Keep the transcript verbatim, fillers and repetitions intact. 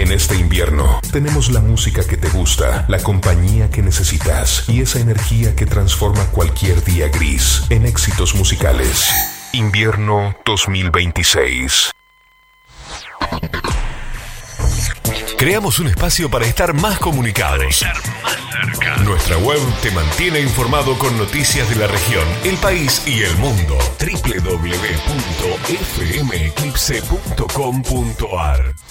En este invierno, tenemos la música que te gusta, la compañía que necesitas y esa energía que transforma cualquier día gris en éxitos musicales. Invierno dos mil veintiséis. Creamos un espacio para estar más comunicados. Nuestra web te mantiene informado con noticias de la región, el país y el mundo. doble u doble u doble u punto f m eclipse punto com punto a r